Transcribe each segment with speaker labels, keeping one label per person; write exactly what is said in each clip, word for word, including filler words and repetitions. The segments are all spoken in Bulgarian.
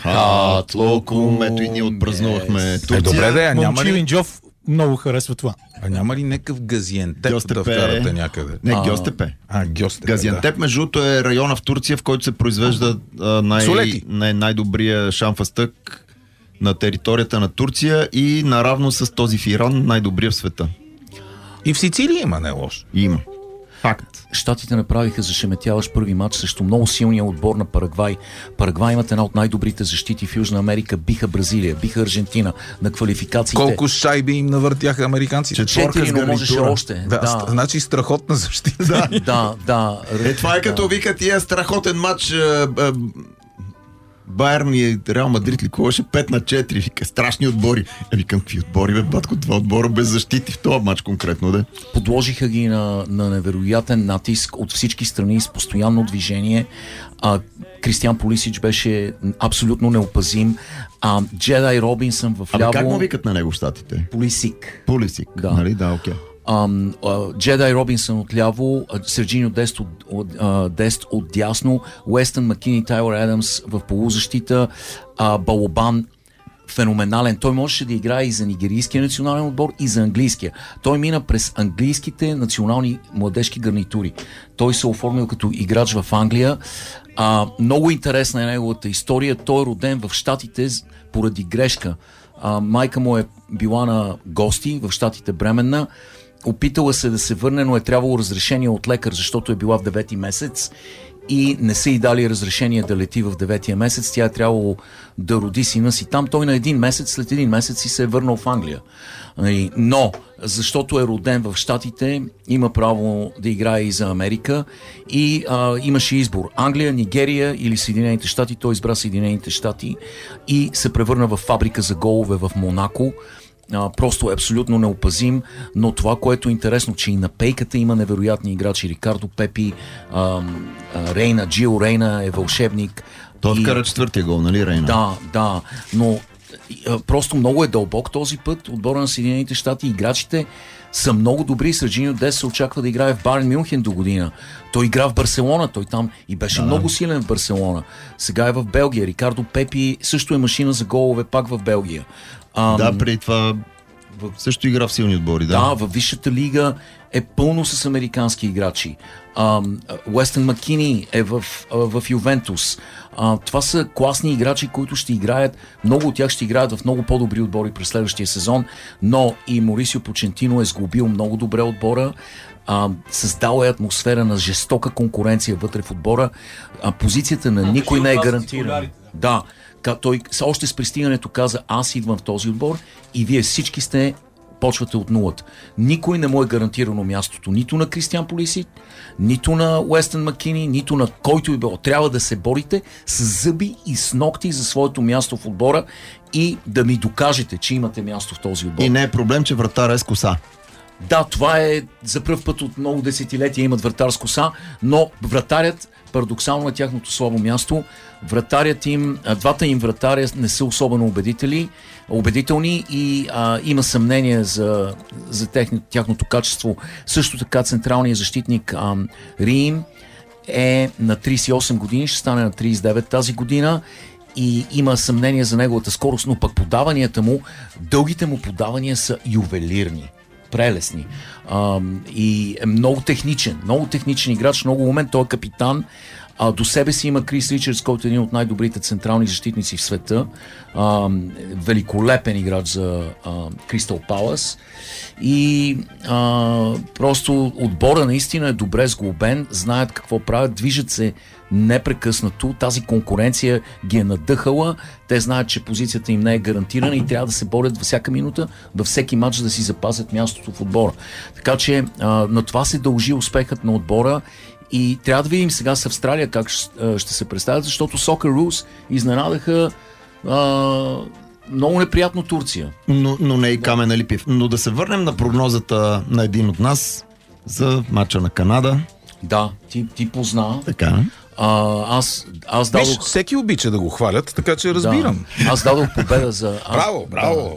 Speaker 1: Хатлокум, ето и ние отпразнувахме Турция.
Speaker 2: Е, добре, да, няма
Speaker 3: Момчил
Speaker 2: ли...
Speaker 3: Инджов много харесва това.
Speaker 2: А няма ли някакъв Газиантеп
Speaker 1: Гьостепе...
Speaker 2: да вкарате някъде?
Speaker 1: Не, Гьостепе.
Speaker 2: А, Гьостепе,
Speaker 1: Газиантеп,
Speaker 2: да.
Speaker 1: между другото, е района в Турция, в който се произвежда а, най- най- най-добрия шамфастък на територията на Турция и наравно с този в Иран най-добрия в света.
Speaker 2: И в Сицилия има, не е лошо.
Speaker 1: Има. Факт.
Speaker 4: Щатите направиха зашеметяващ първи матч срещу много силния отбор на Парагвай. Парагвай имат една от най-добрите защити в Южна Америка. Биха Бразилия, биха Аржентина на квалификациите.
Speaker 2: Колко шайби им навъртяха американците?
Speaker 4: Четири, но можеше още.
Speaker 2: Да,
Speaker 4: Да.
Speaker 2: Значи страхотна защита.
Speaker 1: Да.
Speaker 4: Да, да.
Speaker 1: Е, това е като
Speaker 4: да.
Speaker 1: вика тия страхотен матч Байерн и Реал Мадрид ликуваше пет на четири. Вика, страшни отбори. Е, викам, какви отбори, бе, батко, това отбора без защити в този матч конкретно, да?
Speaker 4: Подложиха ги на, на невероятен натиск от всички страни с постоянно движение. А, Кристиан Пулисич беше абсолютно неопазим. А, Джедай Робинсън в ляво...
Speaker 1: Абе, как му викат на него в щатите?
Speaker 4: Пулисик.
Speaker 1: Пулисик,
Speaker 4: Да.
Speaker 1: нали? Да, окей.
Speaker 4: Um, uh, Джедай Робинсън отляво, Серджиньо Дест от, от, uh, Дест от дясно, Уестън Маккини, Тайлър Адамс в полузащита, uh, Балобан феноменален. Той можеше да играе и за нигерийския национален отбор, и за английския. Той мина през английските национални младежки гарнитури. Той се оформил като играч в Англия. Uh, много интересна е неговата история. Той е роден в Щатите поради грешка. Uh, майка му е била на гости в Щатите бременна. Опитала се да се върне, но е трябвало разрешение от лекар, защото е била в девети месец и не са й дали разрешение да лети в деветия месец. Тя е трябвало да роди сина си там. Той на един месец, след един месец си се е върнал в Англия. Но, защото е роден в Щатите, има право да играе и за Америка и а, имаше избор. Англия, Нигерия или Съединените щати. Той избра Съединените щати и се превърна в фабрика за голове в Монако. Uh, просто е абсолютно неопазим, но това, което е интересно, че и на пейката има невероятни играчи. Рикардо Пепи, uh, uh, Рейна, Джио Рейна е вълшебник.
Speaker 1: Той
Speaker 4: и...
Speaker 1: вкара четвъртия гол, нали, Рейна?
Speaker 4: Да, да, но uh, просто много е дълбок този път. Отбора на Съединените щати, играчите са много добри. Серджиньо Дест се очаква да играе в Байерн Мюнхен до година. Той игра в Барселона, той там и беше да. много силен в Барселона. Сега е в Белгия. Рикардо Пепи също е машина за голове, пак в Белгия.
Speaker 1: Um, да, преди това също игра в силни отбори. Да,
Speaker 4: да, във висшата лига е пълно с американски играчи. Уестън Маккини е в, в Ювентус. Uh, това са класни играчи, които ще играят, много от тях ще играят в много по-добри отбори през следващия сезон, но и Морисио Почентино е сглобил много добре отбора. Uh, създала е атмосфера на жестока конкуренция вътре в отбора. Uh, позицията на никой не е гарантирана. Да, той още с пристигането каза: аз идвам в този отбор и вие всички сте почвате от нулата. Никой не му е гарантирано мястото. Нито на Кристиан Пулисик, нито на Уестън Маккини, нито на който и било. Трябва да се борите с зъби и с ногти за своето място в отбора и да ми докажете, че имате място в този отбор.
Speaker 1: И не е проблем, че вратаря е с коса.
Speaker 4: Да, това е за пръв път от много десетилетия имат вратар с коса, но вратарят, парадоксално е тяхното слабо място. Вратарят им, двата им вратаря не са особено убедители, убедителни и а, има съмнение за, за техни, тяхното качество. Също така централният защитник а, Рим е на трийсет и осем години, ще стане на трийсет и девет тази година и има съмнение за неговата скорост, но пък подаванията му, дългите му подавания са ювелирни. Прелесни. А, и е много техничен. Много техничен играч, много умен. Той е капитан. А, до себе си има Крис Ричардс, който е един от най-добрите централни защитници в света. А, великолепен играч за Кристал Палас. И а, просто отбора наистина е добре сглобен, знаят какво правят, движат се непрекъснато. Тази конкуренция ги е надъхала. Те знаят, че позицията им не е гарантирана и трябва да се борят във всяка минута, във всеки матч да си запазят мястото в отбора. Така че а, на това се дължи успехът на отбора и трябва да видим сега с Австралия как ще, ще се представят, защото Socceroos изненадаха а, много неприятно Турция.
Speaker 1: Но, но не и Камен Алипиев. Но да се върнем на прогнозата на един от нас за мача на Канада.
Speaker 4: Да, ти, ти позна.
Speaker 1: Така.
Speaker 4: А, аз, аз дадох...
Speaker 2: Виж, всеки обича да го хвалят, така че разбирам.
Speaker 4: Да, аз дадох победа за... Аз...
Speaker 2: Браво, браво!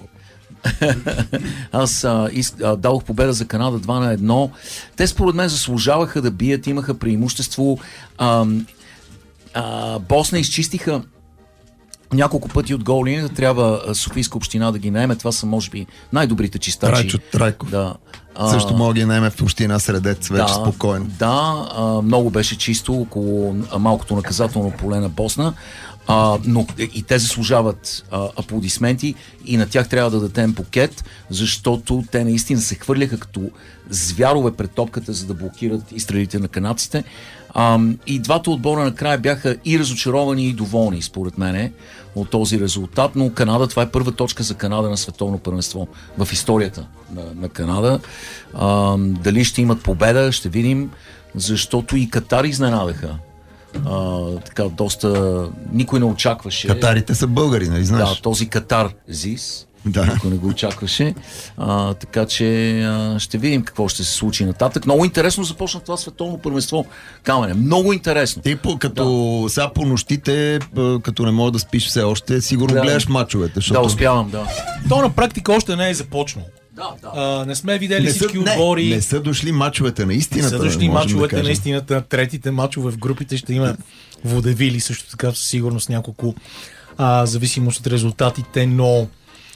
Speaker 4: Аз а, из, а, дадох победа за Канада два на едно. Те според мен заслужаваха да бият, имаха преимущество. А, а, Босна изчистиха няколко пъти от гол линията, трябва Софийска община да ги наеме. Това са, може би, най-добрите чистачи.
Speaker 1: Райчо Трайков.
Speaker 4: Да.
Speaker 1: Също мога да ги наеме в община Средец, вече
Speaker 4: да,
Speaker 1: спокойно.
Speaker 4: Да, а, много беше чисто около малкото наказателно поле на Босна. А, но и те заслужават а, аплодисменти и на тях трябва да дадем букет, защото те наистина се хвърляха като звярове пред топката, за да блокират изстрелите на канадците. А, и двата отбора накрая бяха и разочаровани, и доволни, според мене, от този резултат, но Канада, това е първа точка за Канада на световно първенство в историята на, на Канада. А, дали ще имат победа, ще видим, защото и Катар изненадаха. Uh, така, доста... Никой не очакваше.
Speaker 1: Катарите са българи, нали знаеш?
Speaker 4: Да, този Катар Зис.
Speaker 1: Да.
Speaker 4: Никой не го очакваше. Uh, така че uh, ще видим какво ще се случи нататък. Много интересно започна това световно първенство. Камене, много интересно.
Speaker 1: Ти по, като да. Сега по нощите, като не можеш да спиш все още, сигурно
Speaker 4: да. гледаш
Speaker 1: мачовете. Защото...
Speaker 4: Да, успявам, да.
Speaker 3: То на практика още не е започнал.
Speaker 4: Да, да.
Speaker 3: А, не сме видели
Speaker 1: не
Speaker 3: всички
Speaker 1: са,
Speaker 3: отбори.
Speaker 1: Не, не са дошли мачовете на истината.
Speaker 3: Не са дошли мачовете
Speaker 1: да
Speaker 3: на истината. Третите мачове в групите ще има водевили, също така със сигурност няколко а, зависимост от резултатите, но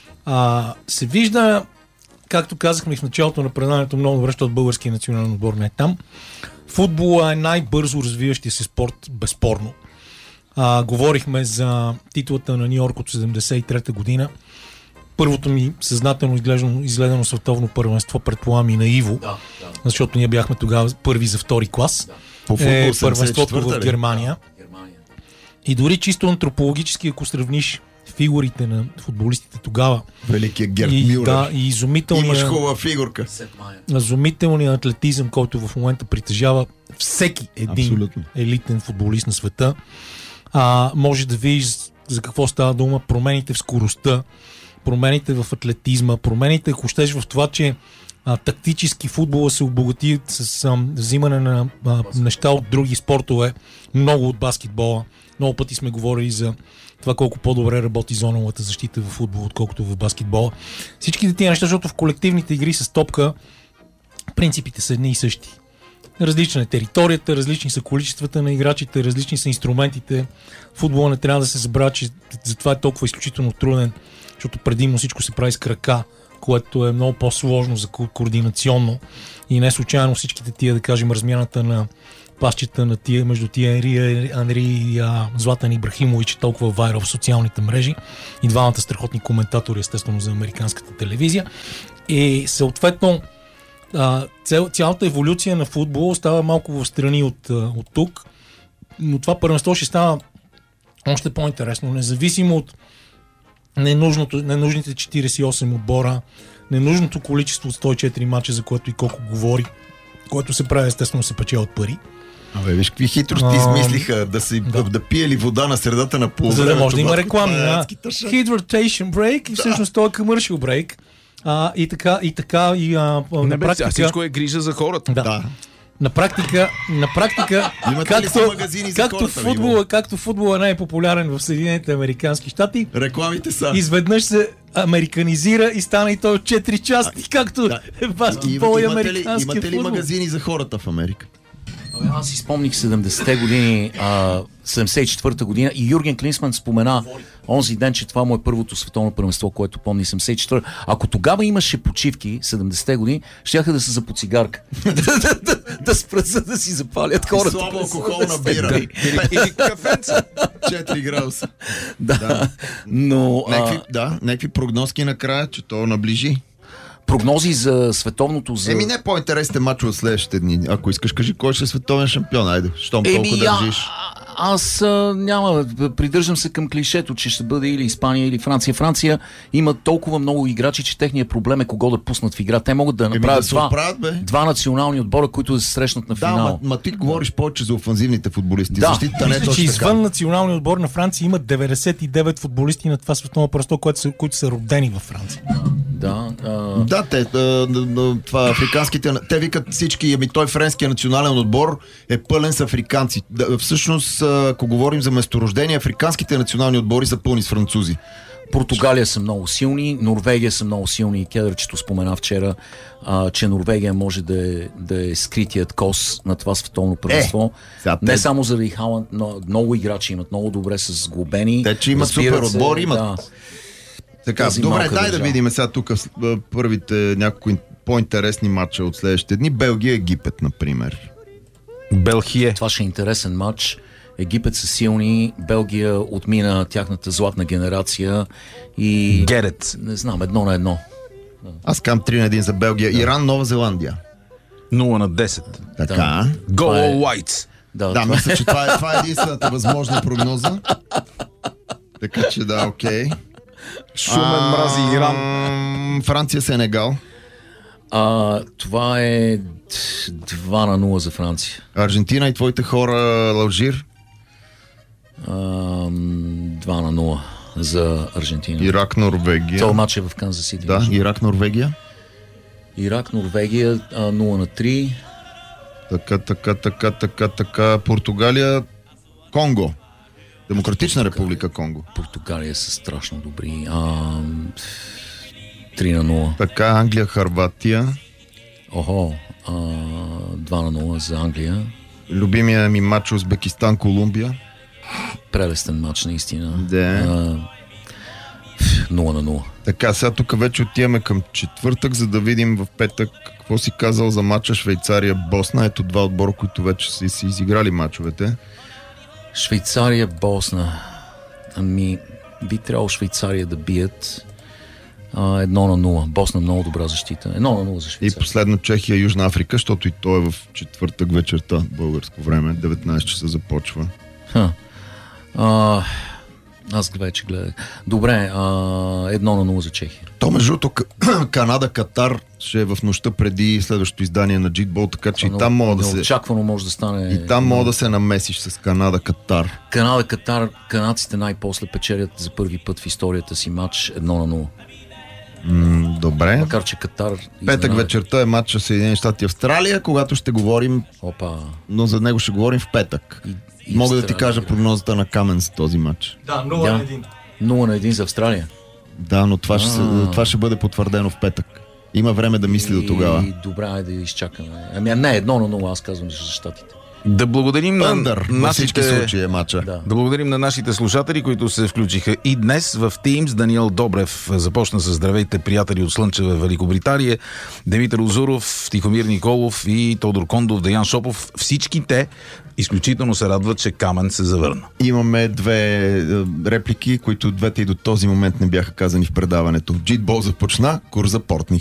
Speaker 3: а, се вижда, както казахме в началото на преданието, много добре, защото българския национален отбор не е там. Футбола е най-бързо развиващия се спорт, безспорно. А, говорихме за титлата на Ню Йорк от седемдесет и трета година. Първото ми съзнателно изгледано, изгледано световно първенство, предполагам и наиво, да, да. Защото ние бяхме тогава първи за втори клас.
Speaker 1: Да. По футбол,
Speaker 3: е първенството в Германия.
Speaker 4: Да, Германия.
Speaker 3: И дори чисто антропологически, ако сравниш фигурите на футболистите тогава.
Speaker 1: Великия Герд
Speaker 3: и,
Speaker 1: Мюлер.
Speaker 3: Да, и изумителния,
Speaker 1: имаш хубава фигурка.
Speaker 3: Изумителния атлетизъм, който в момента притежава всеки един абсолютно елитен футболист на света. А, може да видиш за какво става дума, промените в скоростта, промените в атлетизма, промените, ако щеш, в това, че а, тактически футбола се обогати с а, взимане на а, неща от други спортове, много от баскетбола. Много пъти сме говорили за това колко по-добре работи зоновата защита в футбол, отколкото в баскетбола. Всичките тия неща, защото в колективните игри с топка принципите са едни и същи. Различна е територията, различни са количествата на играчите, различни са инструментите. Футбола не трябва да се забравя, че затова е толкова изключително труден, защото предимно всичко се прави с крака, което е много по-сложно за координационно и не случайно всичките тия, да кажем, размяната на пасчета на тия, между тия Анри, Анри и а, Златан Ибрахимович е толкова вайрал в социалните мрежи и двамата страхотни коментатори, естествено, за американската телевизия. И съответно а, цял, цялата еволюция на футбол става малко в страни от, от тук, но това първенство ще става още по-интересно, независимо от ненужното, ненужните четиридесет и осем отбора, ненужното количество от сто и четири мача, за което и колко говори, което се прави, естествено, се пече от пари.
Speaker 1: Абе, виж какви хитрости измислиха да, си, да. да пиели вода на средата на полувремето.
Speaker 3: За да може да има реклами на Hydration Break и всъщност това е commercial break. А, и така, и така, и а,
Speaker 2: не,
Speaker 3: на практика...
Speaker 2: всичко е грижа за хората.
Speaker 3: Да. да. На практика, на практика както, както, футбола, както футбола е най-популярен в Съединените американски щати,
Speaker 1: рекламите са.
Speaker 3: Изведнъж се американизира и стана и той от четири части, както да. е баскетбол и американски футбол.
Speaker 1: Имате ли магазини за хората в Америка?
Speaker 4: Аз си спомних седемдесетте години, а, седемдесет и четвърта година и Юрген Клинсман спомена онзи ден, че това му е първото световно първенство, което помни седемдесет и четвърта. Ако тогава имаше почивки, седемдесетте години, щяха да са за подцигарка. Да спрат, за да си запалят хората.
Speaker 1: Слабо алкохолна бира. Или кафенца. четири градуса.
Speaker 4: Да. Но...
Speaker 1: Да, някакви прогнозки накрая, че то наближи.
Speaker 4: Прогнози за световното... За...
Speaker 1: Еми не по-интересните мачове от следващите дни. Ако искаш, кажи кой ще е световен шампион. Айде, щом
Speaker 4: Еми,
Speaker 1: толкова
Speaker 4: я...
Speaker 1: държиш.
Speaker 4: Аз а, няма, придържам се към клишето, че ще бъде или Испания, или Франция. Франция има толкова много играчи, че техният проблем е кого да пуснат в игра. Те могат да направят да два, оправят, два национални отбора, които да се срещнат на финал.
Speaker 1: Да, ма, ма ти говориш повече за офанзивните футболисти.
Speaker 3: Да,
Speaker 1: защитата не е точно
Speaker 3: че
Speaker 1: така.
Speaker 3: Извън националния отбор на Франция има деветдесет и девет футболисти на това световно първенство, които са, които са родени във Франция.
Speaker 4: Да, а...
Speaker 1: да, те, това африканските, те викат всички, ами той френския национален отбор е пълен с африканци. Да, всъщност, ако говорим за месторождение, африканските национални отбори са пълни с французи.
Speaker 4: Португалия са много силни, Норвегия са много силни. Кедърчето спомена вчера, а, че Норвегия може да е, да е скритият кос на това световно първенство.
Speaker 1: Е,
Speaker 4: не
Speaker 1: те...
Speaker 4: само заради Халанд, но много играчи имат много добре с сглобени.
Speaker 1: Те, че имат супер отбор, имат. Да. Така, добре, дай да видим сега тук първите няколко по-интересни матча от следващите дни. Белгия-Египет, например.
Speaker 2: Белхие.
Speaker 4: Това ще е интересен матч. Египет са силни, Белгия отмина тяхната златна генерация и...
Speaker 2: Герет.
Speaker 4: Не знам, едно на едно.
Speaker 1: Аз кам три на един за Белгия. Да. Иран, Нова Зеландия.
Speaker 2: нула на десет.
Speaker 1: Така.
Speaker 2: Да. Go
Speaker 4: е...
Speaker 2: Whites.
Speaker 1: Да, да мисля, че това е, това е единствената възможна прогноза. Така че да, окей. Okay.
Speaker 2: Шумен мрази Иран.
Speaker 1: Франция, Сенегал.
Speaker 4: А, това е два на нула за Франция.
Speaker 1: Аржентина и твоите хора, Алжир.
Speaker 4: два на нула за Аржентина.
Speaker 1: Ирак, Норвегия.
Speaker 4: Това матч е в Канзас Сити.
Speaker 1: Да, Ирак, Норвегия.
Speaker 4: Ирак, Норвегия нула на три.
Speaker 1: Така, така, така, така, така. Португалия, Конго. Демократична република Конго.
Speaker 4: Португалия са страшно добри. А, три на нула.
Speaker 1: Така, Англия, Харватия.
Speaker 4: Охо, а, два на нула за Англия.
Speaker 1: Любимия ми матч Узбекистан, Колумбия.
Speaker 4: Прелестен матч, наистина.
Speaker 1: Да.
Speaker 4: нула на нула.
Speaker 1: Така, сега тук вече отиваме към четвъртък, за да видим в петък какво си казал за матча Швейцария-Босна. Ето два отбора, които вече са си изиграли матчовете.
Speaker 4: Швейцария-Босна. Ами, би трябвало Швейцария да бият а, едно на нула. Босна много добра защита. Едно на нула за Швейцария.
Speaker 1: И последно Чехия-Южна Африка, защото и то е в четвъртък вечерта, българско време. деветнайсет часа започва.
Speaker 4: Ха. А, аз вече гледах. Добре, а, едно на нула за Чехия.
Speaker 1: То между другото Канада-Катар ще е в нощта преди следващото издание на Джитбол, така че и там мога да се...
Speaker 4: Неочаквано може да стане...
Speaker 1: И там мога да се намесиш с Канада-Катар.
Speaker 4: Канада-Катар, канадците най-после печелят за първи път в историята си матч едно на нула.
Speaker 1: М, добре.
Speaker 4: Макар че Катар...
Speaker 1: Петък
Speaker 4: изненада...
Speaker 1: вечерта е матча Съединени щати и Австралия, когато ще говорим...
Speaker 4: Опа.
Speaker 1: Но за него ще говорим в петък.
Speaker 4: И, и
Speaker 1: Мога
Speaker 4: Австралия.
Speaker 1: да ти кажа прогнозата на Камен за този матч.
Speaker 3: Да, нула на един.
Speaker 4: нула на един за Австралия.
Speaker 1: Да, но това ще, това ще бъде потвърдено в петък. Има време да мисли
Speaker 4: и...
Speaker 1: до тогава.
Speaker 4: Добре, айде да изчакаме. Ами не, едно на нула, аз казвам за щатите.
Speaker 2: Да благодарим на
Speaker 1: Under, на всички
Speaker 2: нашите...
Speaker 1: случаи е матча.
Speaker 4: Да.
Speaker 2: Да благодарим на нашите слушатели, които се включиха и днес в Teams. Даниел Добрев започна с здравейте приятели от Слънчева, Великобритания, Димитър Озуров, Тихомир Николов и Тодор Кондов, Деян Шопов. Всички те изключително се радват, че Камен се завърна.
Speaker 1: Имаме две е, реплики, които двете и до този момент не бяха казани в предаването. Джитбол започна, кур за портни.